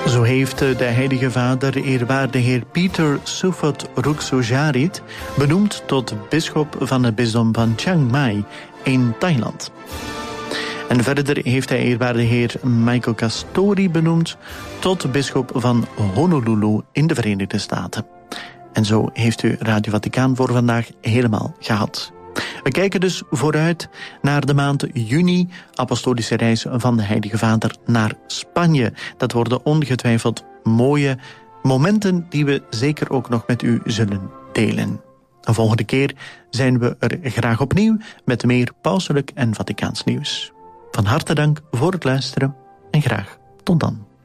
Zo heeft de Heilige Vader eerwaarde heer Pieter Sufot Ruksojarit benoemd tot bisschop van het bisdom van Chiang Mai in Thailand. En verder heeft hij eerwaarde heer Michael Castori benoemd tot bisschop van Honolulu in de Verenigde Staten. En zo heeft u Radio Vaticaan voor vandaag helemaal gehad. We kijken dus vooruit naar de maand juni, apostolische reis van de Heilige Vader naar Spanje. Dat worden ongetwijfeld mooie momenten die we zeker ook nog met u zullen delen. De volgende keer zijn we er graag opnieuw met meer pauselijk en Vaticaans nieuws. Van harte dank voor het luisteren en graag tot dan.